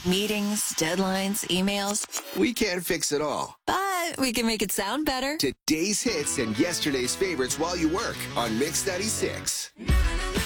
Meetings, deadlines, emails. We can't fix it all. But we can make it sound better. Today's hits and yesterday's favorites while you work on Mix 96.